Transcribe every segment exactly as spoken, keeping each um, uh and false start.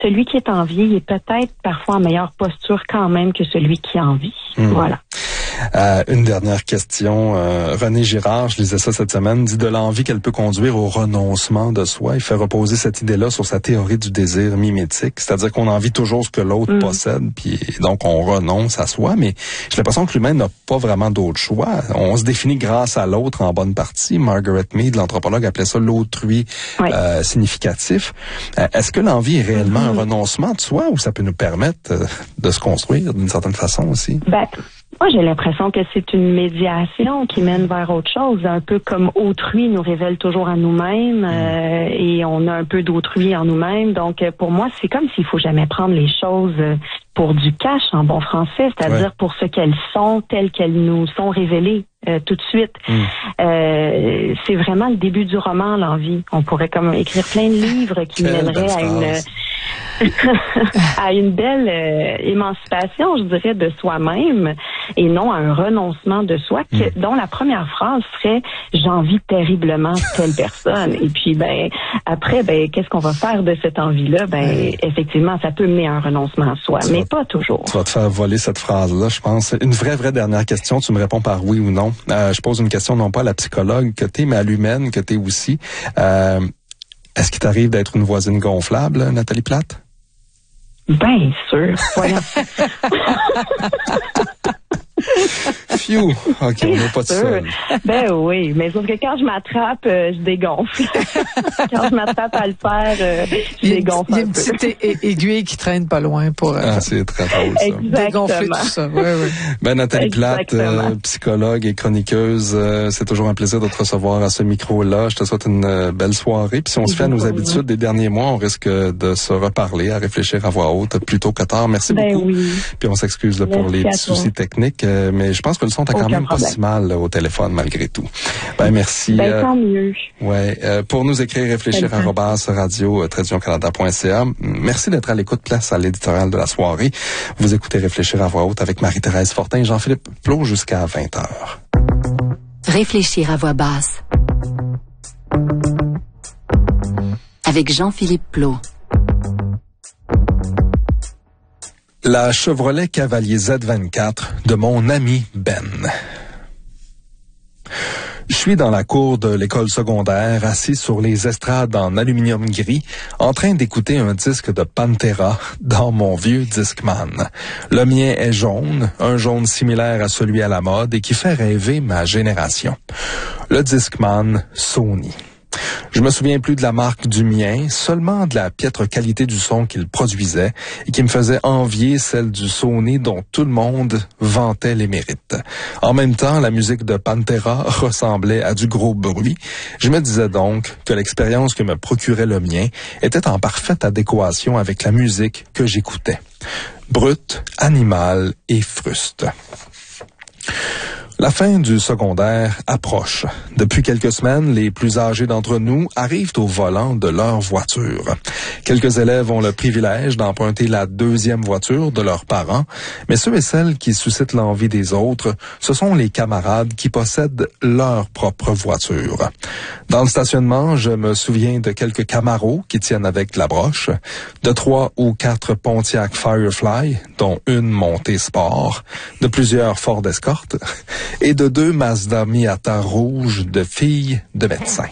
celui qui est envié est peut-être parfois en meilleure posture quand même que celui qui envie. Mmh. Voilà. Euh, une dernière question. Euh, René Girard, je lisais ça cette semaine, dit de l'envie qu'elle peut conduire au renoncement de soi. Il fait reposer cette idée-là sur sa théorie du désir mimétique, c'est-à-dire qu'on envie toujours ce que l'autre mmh. possède, puis donc on renonce à soi, mais j'ai l'impression que l'humain n'a pas vraiment d'autre choix. On se définit grâce à l'autre en bonne partie. Margaret Mead, l'anthropologue, appelait ça l'autrui oui. euh, significatif. Euh, est-ce que l'envie est réellement mmh. un renoncement de soi ou ça peut nous permettre euh, de se construire d'une certaine façon aussi? Ben. Moi, j'ai l'impression que c'est une médiation qui mène vers autre chose, un peu comme autrui nous révèle toujours à nous-mêmes euh, et on a un peu d'autrui en nous-mêmes. Donc, pour moi, c'est comme s'il faut jamais prendre les choses pour du cash en bon français, c'est-à-dire ouais. pour ce qu'elles sont, telles qu'elles nous sont révélées euh, tout de suite. Mm. Euh, c'est vraiment le début du roman, l'envie. On pourrait comme écrire plein de livres qui Quelle mèneraient à une... à une belle euh, émancipation, je dirais, de soi-même et non à un renoncement de soi que, mm. dont la première phrase serait « j'envie terriblement telle personne ». Et puis, ben après, ben qu'est-ce qu'on va faire de cette envie-là? Ben mm. effectivement, ça peut mener à un renoncement à soi, tu mais vas, pas toujours. Tu vas te faire voler cette phrase-là, je pense. Une vraie, vraie dernière question, tu me réponds par oui ou non. Euh, je pose une question non pas à la psychologue que t'es, mais à l'humaine que t'es aussi. Euh, est-ce qu'il t'arrive d'être une voisine gonflable, Nathalie Plate? Bien sûr, voilà. Phew, OK, on n'est pas tout seul. Ben oui, mais sauf que quand je m'attrape, euh, je dégonfle. Quand je m'attrape à le faire, euh, je dégonfle. Il y a une petite é- aiguille qui traîne pas loin pour euh, ah, c'est très drôle, ça. Dégonfler tout ça. Oui, oui. Ben, Nathalie Plate, euh, psychologue et chroniqueuse, euh, c'est toujours un plaisir de te recevoir à ce micro-là. Je te souhaite une euh, belle soirée. Puis si on se fait à nos habitudes des derniers mois, on risque de se reparler, à réfléchir à voix haute plus tôt que tard. Merci ben beaucoup. Oui. Puis on s'excuse là, pour les petits soucis techniques, euh, mais je pense que le son t'a quand même problème. Pas si mal là, au téléphone malgré tout. Ben merci. Ben euh, tant mieux. Ouais, euh, pour nous écrire réfléchir arobase radio traduction canada point c a. Merci d'être à l'écoute. Place à l'éditorial de la soirée. Vous écoutez Réfléchir à voix haute avec Marie-Thérèse Fortin et Jean-Philippe Plot jusqu'à vingt heures. Réfléchir à voix basse avec Jean-Philippe Plot. La Chevrolet Cavalier Z vingt-quatre de mon ami Ben. Je suis dans la cour de l'école secondaire, assis sur les estrades en aluminium gris, en train d'écouter un disque de Pantera dans mon vieux Discman. Le mien est jaune, un jaune similaire à celui à la mode et qui fait rêver ma génération. Le Discman Sony. Je me souviens plus de la marque du mien, seulement de la piètre qualité du son qu'il produisait et qui me faisait envier celle du Sony dont tout le monde vantait les mérites. En même temps, la musique de Pantera ressemblait à du gros bruit. Je me disais donc que l'expérience que me procurait le mien était en parfaite adéquation avec la musique que j'écoutais. Brute, animale et fruste. La fin du secondaire approche. Depuis quelques semaines, les plus âgés d'entre nous arrivent au volant de leur voiture. Quelques élèves ont le privilège d'emprunter la deuxième voiture de leurs parents, mais ceux et celles qui suscitent l'envie des autres, ce sont les camarades qui possèdent leur propre voiture. Dans le stationnement, je me souviens de quelques Camaro qui tiennent avec la broche, de trois ou quatre Pontiac Firefly, dont une montée sport, de plusieurs Ford Escort, et de deux Mazda Miata rouges de filles de médecins.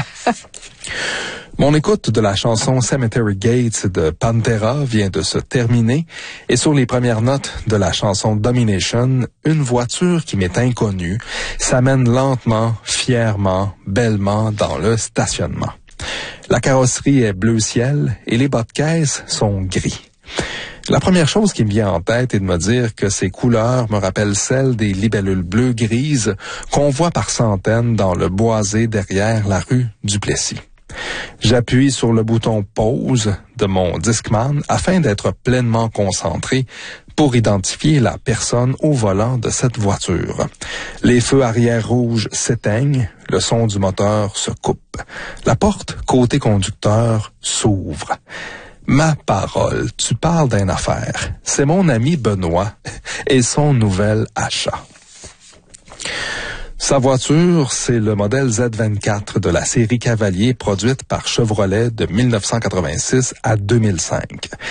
Mon écoute de la chanson Cemetery Gates de Pantera vient de se terminer et sur les premières notes de la chanson Domination, une voiture qui m'est inconnue s'amène lentement, fièrement, bellement dans le stationnement. La carrosserie est bleu ciel et les bas de caisse sont gris. La première chose qui me vient en tête est de me dire que ces couleurs me rappellent celles des libellules bleu-grises qu'on voit par centaines dans le boisé derrière la rue Duplessis. J'appuie sur le bouton pause de mon Discman afin d'être pleinement concentré pour identifier la personne au volant de cette voiture. Les feux arrière rouges s'éteignent, le son du moteur se coupe. La porte côté conducteur s'ouvre. Ma parole, tu parles d'une affaire. C'est mon ami Benoît et son nouvel achat. Sa voiture, c'est le modèle Z vingt-quatre de la série Cavalier produite par Chevrolet de mille neuf cent quatre-vingt-six à deux mille cinq.